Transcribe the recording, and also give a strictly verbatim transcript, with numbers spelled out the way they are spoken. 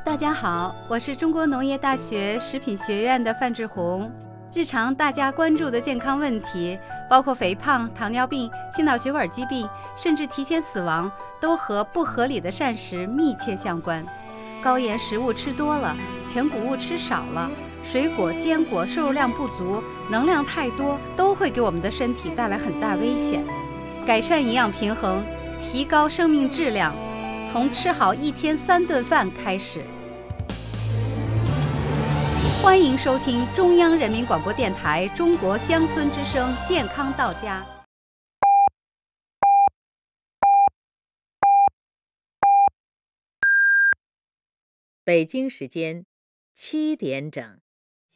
大家好，我是中国农业大学食品学院的范志红。日常大家关注的健康问题，包括肥胖、糖尿病、心脑血管疾病，甚至提前死亡，都和不合理的膳食密切相关。高盐食物吃多了，全谷物吃少了，水果、坚果摄入量不足，能量太多，都会给我们的身体带来很大危险。改善营养平衡，提高生命质量，从吃好一天三顿饭开始。欢迎收听中央人民广播电台中国乡村之声健康到家。 北京时间七点整。